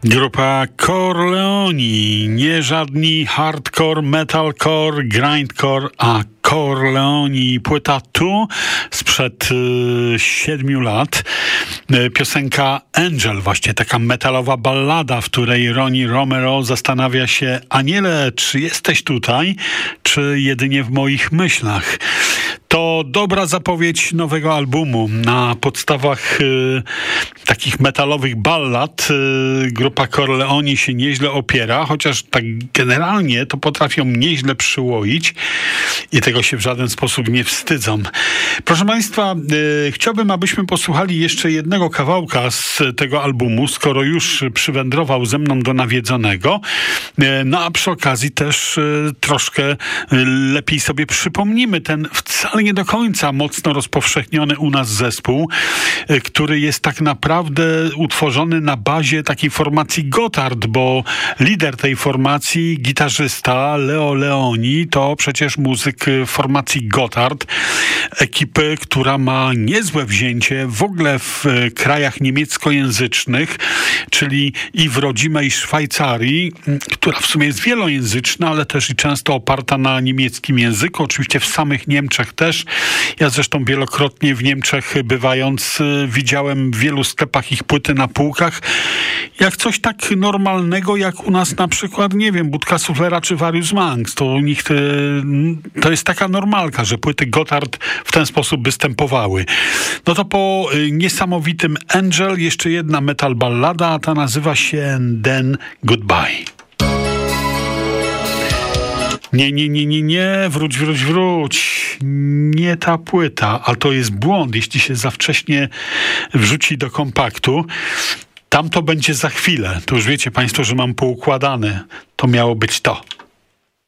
Grupa Corleoni, nie żadni hardcore, metalcore, grindcore, a Corleoni. Płyta Tu sprzed 7 lat. Piosenka Angel, właśnie taka metalowa ballada, w której Ronnie Romero zastanawia się: Aniele, czy jesteś tutaj, czy jedynie w moich myślach? To dobra zapowiedź nowego albumu. Na podstawach takich metalowych ballad grupa Corleoni się nieźle opiera, chociaż tak generalnie to potrafią nieźle przyłoić i tego się w żaden sposób nie wstydzą. Proszę Państwa, chciałbym, abyśmy posłuchali jeszcze jednego kawałka z tego albumu, skoro już przywędrował ze mną do Nawiedzonego. No a przy okazji też troszkę lepiej sobie przypomnimy ten wcale nie do końca mocno rozpowszechniony u nas zespół, który jest tak naprawdę utworzony na bazie takiej formacji Gotthard, bo lider tej formacji, gitarzysta Leo Leoni, to przecież muzyk formacji Gotthard, ekipy, która ma niezłe wzięcie w ogóle w krajach niemieckojęzycznych, czyli i w rodzimej Szwajcarii, która w sumie jest wielojęzyczna, ale też i często oparta na niemieckim języku, oczywiście w samych Niemczech też. Ja zresztą wielokrotnie w Niemczech bywając widziałem w wielu sklepach ich płyty na półkach, jak coś tak normalnego, jak u nas na przykład, nie wiem, Budka Suflera czy Various Manx. To u nich to jest taka normalka, że płyty Gotthard w ten sposób występowały. No to po niesamowitym Angel jeszcze jedna metal ballada, a ta nazywa się Then Goodbye. Nie, wróć. Nie ta płyta, a to jest błąd, jeśli się za wcześnie wrzuci do kompaktu. Tam to będzie za chwilę. To już wiecie Państwo, że mam poukładane. To miało być to.